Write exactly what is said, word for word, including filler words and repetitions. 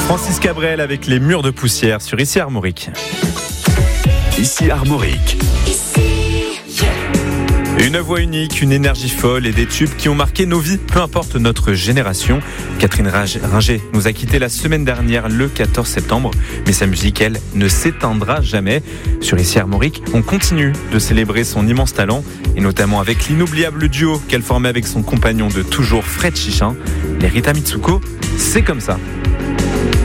Francis Cabrel avec les murs de poussière sur Ici Armorique. Ici Armorique. Une voix unique, une énergie folle et des tubes qui ont marqué nos vies, peu importe notre génération. Catherine Ringer nous a quittés la semaine dernière, le quatorze septembre. Mais sa musique, elle, ne s'éteindra jamais. Sur Ici Armorique, on continue de célébrer son immense talent, et notamment avec l'inoubliable duo qu'elle formait avec son compagnon de toujours, Fred Chichin. Les Rita Mitsuko, c'est comme ça.